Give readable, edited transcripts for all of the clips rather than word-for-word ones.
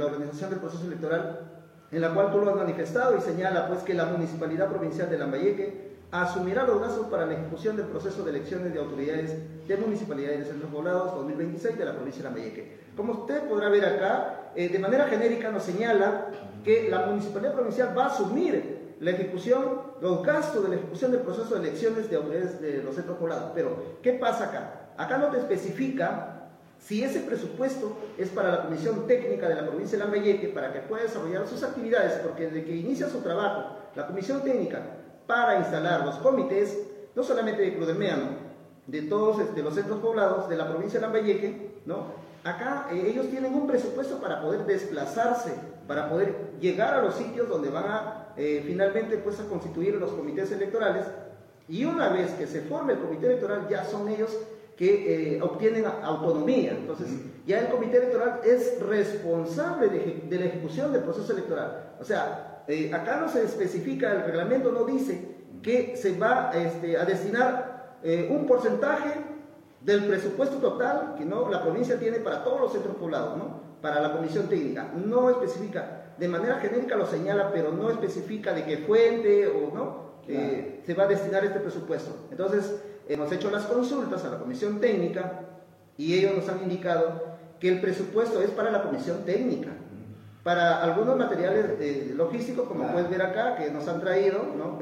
organización del proceso electoral, en la cual tú lo has manifestado y señala pues que la Municipalidad Provincial de Lambayeque asumirá los gastos para la ejecución del proceso de elecciones de autoridades de municipalidades de centros poblados 2026 de la provincia de Lambayeque. Como usted podrá ver acá, de manera genérica nos señala que la Municipalidad Provincial va a asumir la ejecución, los gastos de la ejecución del proceso de elecciones de autoridades de los centros poblados. Pero, ¿qué pasa acá? Acá no te especifica si ese presupuesto es para la Comisión Técnica de la provincia de Lambayeque para que pueda desarrollar sus actividades, porque desde que inicia su trabajo, la Comisión Técnica para instalar los comités, no solamente de Crudemea, ¿no?, de todos los centros poblados de la provincia de Lambayeque, ¿no? Acá ellos tienen un presupuesto para poder desplazarse, para poder llegar a los sitios donde van a finalmente pues a constituir los comités electorales, y una vez que se forme el comité electoral ya son ellos que obtienen autonomía. Entonces ya el comité electoral es responsable de la ejecución del proceso electoral. O sea, acá no se especifica, el reglamento no dice que se va a destinar un porcentaje del presupuesto total que no la provincia tiene para todos los centros poblados, ¿no?, para la comisión técnica. No especifica, de manera genérica lo señala, pero no especifica de qué fuente o no se va a destinar este presupuesto. Entonces hemos hecho las consultas a la comisión técnica y ellos nos han indicado que el presupuesto es para la comisión técnica, para algunos materiales logísticos, como puedes ver acá, que nos han traído, ¿no?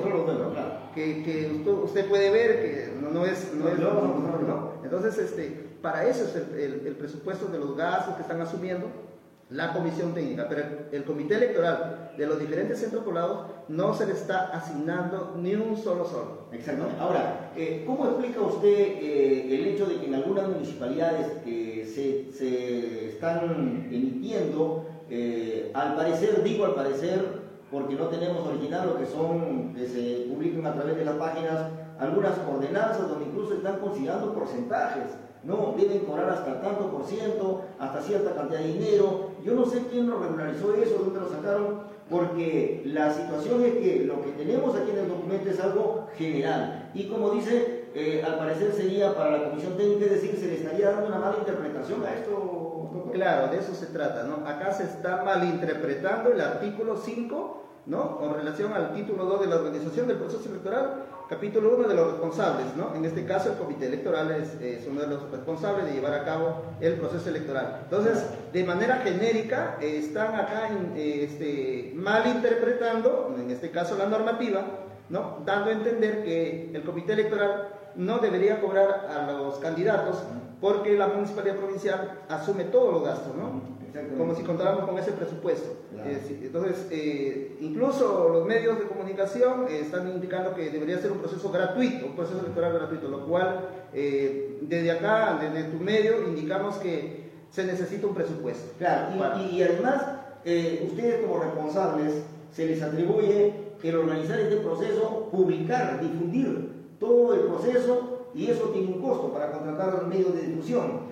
Que usted puede ver que no es ¿no? Entonces, para eso es el presupuesto de los gastos que están asumiendo la comisión técnica, pero el comité electoral de los diferentes centros poblados no se le está asignando ni un solo sol. Exactamente. ¿No? Ahora, ¿cómo explica usted el hecho de que en algunas municipalidades que se están emitiendo, al parecer, porque no tenemos original lo que son, que se publican a través de las páginas, algunas ordenanzas donde incluso están considerando porcentajes? No, deben cobrar hasta tanto por ciento, hasta cierta cantidad de dinero. Yo no sé quién lo regularizó eso, dónde lo sacaron, porque la situación es que lo que tenemos aquí en el documento es algo general. Y como dice, al parecer sería para la comisión técnica, es decir, se le estaría dando una mala interpretación a esto. Claro, de eso se trata, ¿no? Acá se está malinterpretando el artículo 5, ¿no?, con relación al título 2 de la organización del proceso electoral, capítulo 1 de los responsables, ¿no? En este caso el comité electoral es uno de los responsables de llevar a cabo el proceso electoral. Entonces, de manera genérica, están acá malinterpretando, en este caso la normativa, ¿no?, dando a entender que el comité electoral no debería cobrar a los candidatos porque la municipalidad provincial asume todos los gastos, ¿no?, como si contáramos con ese presupuesto. Claro. Entonces, incluso los medios de comunicación están indicando que debería ser un proceso gratuito, un proceso electoral gratuito, lo cual desde acá, desde tu medio, indicamos que se necesita un presupuesto. Claro, y además, ustedes como responsables se les atribuye el organizar este proceso, publicar, difundir todo el proceso, y eso tiene un costo para contratar los medios de difusión.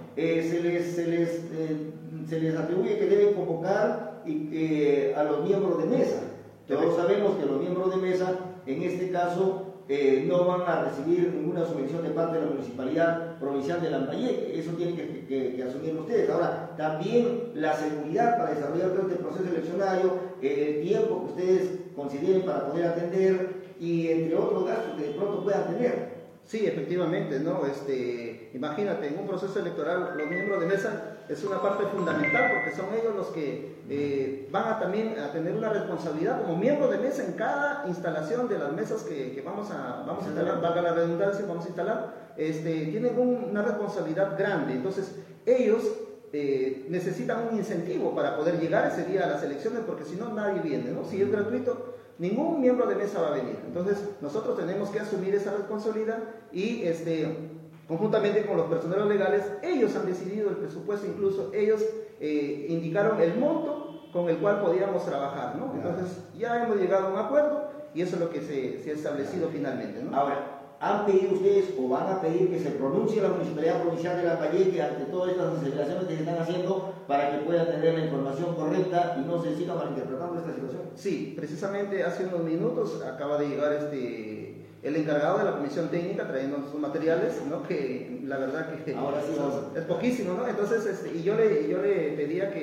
Se les atribuye que deben convocar a los miembros de mesa. Todos sabemos que los miembros de mesa, en este caso, no van a recibir ninguna subvención de parte de la Municipalidad Provincial de Lambayeque. Eso tienen que asumir ustedes. Ahora, también la seguridad para desarrollar todo este proceso eleccionario, el tiempo que ustedes consideren para poder atender y entre otros gastos que de pronto puedan tener. Sí, efectivamente, ¿no? Imagínate, en un proceso electoral los miembros de mesa es una parte fundamental porque son ellos los que van también a tener una responsabilidad como miembros de mesa en cada instalación de las mesas que vamos a instalar, valga la redundancia, vamos a instalar, tienen una responsabilidad grande. Entonces ellos necesitan un incentivo para poder llegar ese día a las elecciones, porque si no nadie viene, ¿no? Si es gratuito, ningún miembro de mesa va a venir. Entonces nosotros tenemos que asumir esa responsabilidad y conjuntamente con los personeros legales, ellos han decidido el presupuesto, incluso ellos indicaron el monto con el cual podíamos trabajar, ¿no? Entonces ya hemos llegado a un acuerdo y eso es lo que se ha establecido finalmente, ¿no? Ahora, ¿han pedido ustedes o van a pedir que se pronuncie la Municipalidad Provincial de Lambayeque ante todas estas aceleraciones que se están haciendo para que puedan tener la información correcta y no se siga malinterpretando esta situación? Sí, precisamente hace unos minutos acaba de llegar el encargado de la comisión técnica trayendo sus materiales, ¿no? Que la verdad que ahora sí es poquísimo, ¿no? Entonces, y yo le pedía que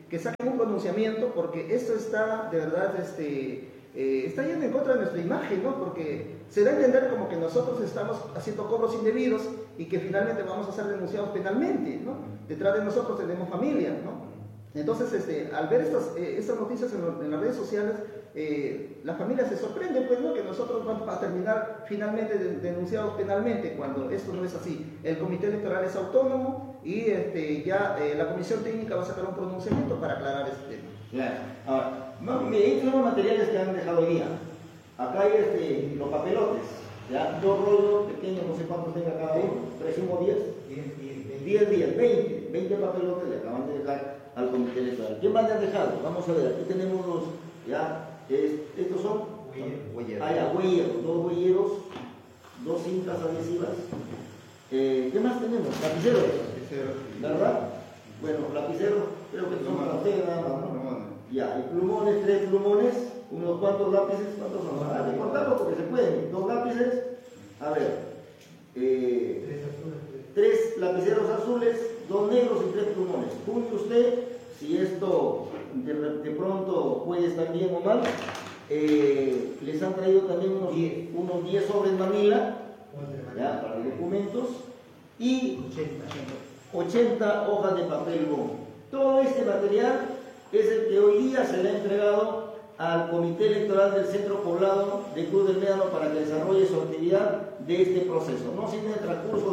que saquen un pronunciamiento, porque esto está, de verdad, está yendo en contra de nuestra imagen, ¿no? Porque se da a entender como que nosotros estamos haciendo cobros indebidos y que finalmente vamos a ser denunciados penalmente, ¿no? Detrás de nosotros tenemos familia, ¿no? Entonces, al ver estas noticias en las redes sociales, la familia se sorprende, pues, ¿no? Que nosotros vamos a terminar finalmente denunciados penalmente, cuando esto no es así. El comité electoral es autónomo y la comisión técnica va a sacar un pronunciamiento para aclarar este tema. Claro. Ahora, estos son los materiales que han dejado hoy día. Acá hay los papelotes, ¿ya? 2 rollos pequeños, no sé cuántos tenga cada uno, presumo 10. 20 papelotes le acaban de dejar al comité electoral. ¿Qué más le han dejado? Vamos a ver, aquí tenemos estos son huelleros, 2 huelleros, 2 cintas adhesivas. ¿Qué más tenemos? Lapiceros, ¿verdad? Bueno, lapiceros, creo que son para ustedes nada más, ¿no? Ya, y plumones, 3 plumones, unos cuantos lápices, ¿cuántos son? Hay que contarlos porque se pueden. 2 lápices, a ver, 3 lapiceros azules, 2 negros y 3 plumones. Juzgue usted si esto de pronto puede estar bien o mal. Les han traído también unos 10 sobres Manila, ya, para los documentos, y 80 hojas de papel bond. Todo este material es el que hoy día se le ha entregado al Comité Electoral del Centro Poblado de Cruz del Médano para que desarrolle su actividad de este proceso. No sin el transcurso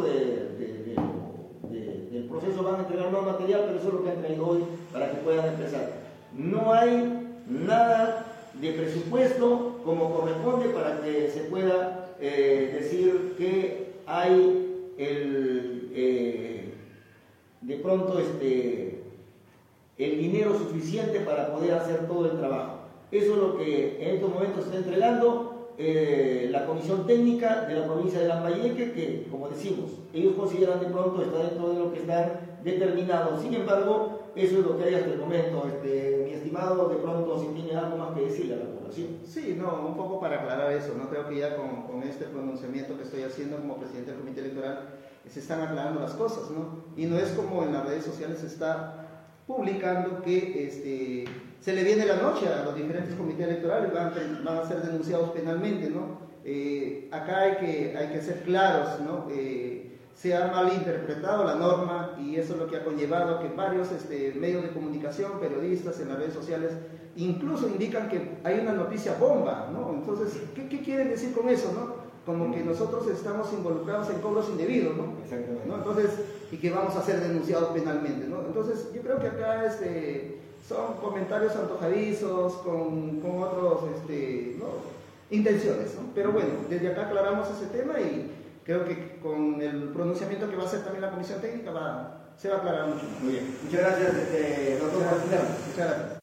del proceso van a entregar más material, pero eso es lo que han traído hoy para que puedan empezar. No hay nada de presupuesto como corresponde para que se pueda decir que hay de pronto el dinero suficiente para poder hacer todo el trabajo. Eso es lo que en estos momentos está entregando la comisión técnica de la provincia de Lambayeque, que, como decimos, ellos consideran de pronto está dentro de lo que están determinados. Sin embargo, eso es lo que hay hasta el momento. Mi estimado, de pronto, si tiene algo más que decirle a la población. Sí, no, un poco para aclarar eso, ¿no? Creo que ya con este pronunciamiento que estoy haciendo como presidente del comité electoral se están aclarando las cosas, ¿no? Y no es como en las redes sociales se está publicando que se le viene la noche a los diferentes comités electorales, van a ser denunciados penalmente, ¿no? Acá hay que ser claros, ¿no? Se ha malinterpretado la norma y eso es lo que ha conllevado a que varios medios de comunicación, periodistas en las redes sociales, incluso indican que hay una noticia bomba, ¿no? Entonces, ¿qué quieren decir con eso, no? Como que nosotros estamos involucrados en cobros indebidos, ¿no? Exactamente. ¿No? Entonces, y que vamos a ser denunciados penalmente, ¿no? Entonces, yo creo que acá son comentarios antojadizos con otros, ¿no? intenciones, ¿no? Pero bueno, desde acá aclaramos ese tema y creo que con el pronunciamiento que va a hacer también la comisión técnica se va a aclarar mucho más. Muy bien. Muchas gracias, doctor Martínez. Muchas gracias.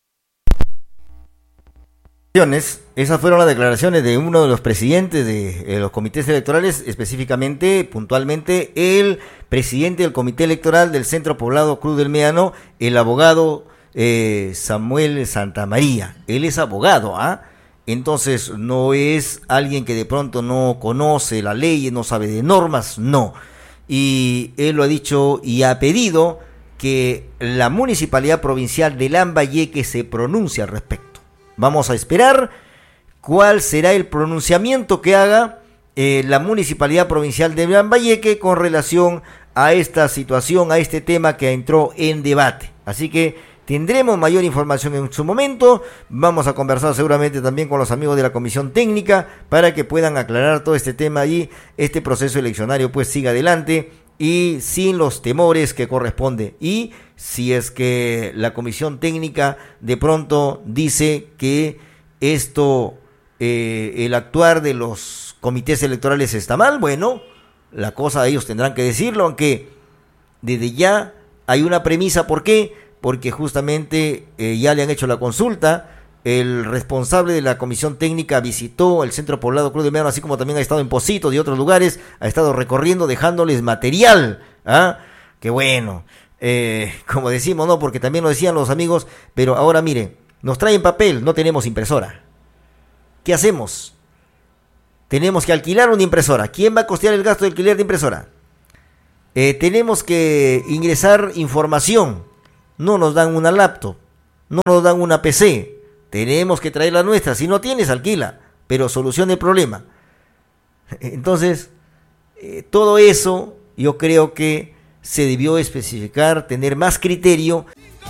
Esas fueron las declaraciones de uno de los presidentes de los comités electorales, específicamente, puntualmente, el presidente del comité electoral del Centro Poblado Cruz del Médano, el abogado Samuel Santamaría. Él es abogado, Entonces no es alguien que de pronto no conoce la ley, no sabe de normas, no. Y él lo ha dicho y ha pedido que la Municipalidad Provincial de Lambayeque se pronuncie al respecto. Vamos a esperar cuál será el pronunciamiento que haga la Municipalidad Provincial de Lambayeque con relación a esta situación, a este tema que entró en debate. Así que tendremos mayor información en su momento. Vamos a conversar seguramente también con los amigos de la Comisión Técnica para que puedan aclarar todo este tema y este proceso eleccionario pues siga adelante y sin los temores que corresponde. Y si es que la Comisión Técnica de pronto dice que esto, el actuar de los comités electorales está mal, bueno, la cosa ellos tendrán que decirlo, aunque desde ya hay una premisa. ¿Por qué? Porque justamente ya le han hecho la consulta. El responsable de la comisión técnica visitó el Centro Poblado Cruz del Médano, así como también ha estado en Pocitos y otros lugares, ha estado recorriendo, dejándoles material. Qué bueno, como decimos, ¿no? Porque también lo decían los amigos, pero ahora mire, nos traen papel, no tenemos impresora. ¿Qué hacemos? Tenemos que alquilar una impresora. ¿Quién va a costear el gasto de alquiler de impresora? Tenemos que ingresar información. No nos dan una laptop. no nos dan una PC, tenemos que traer la nuestra, si no tienes, alquila, pero soluciona el problema. Entonces, todo eso yo creo que se debió especificar, tener más criterio.